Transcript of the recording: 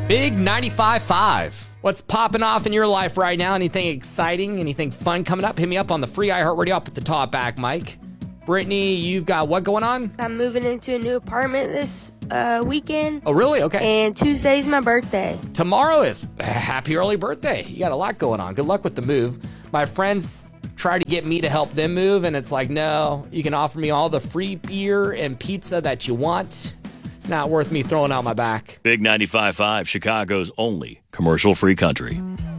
Big 95.5. What's popping off in your life right now? Anything exciting? Anything fun coming up? Hit me up on the free iHeartRadio up at the top back, Mike. Brittany, you've got what going on? I'm moving into a new apartment this weekend. Oh, really? Okay. And Tuesday's my birthday. Tomorrow is happy early birthday. You got a lot going on. Good luck with the move. My friends try to get me to help them move, and it's like, no, you can offer me all the free beer and pizza that you want. It's not worth me throwing out my back. Big 95.5, Chicago's only commercial-free country.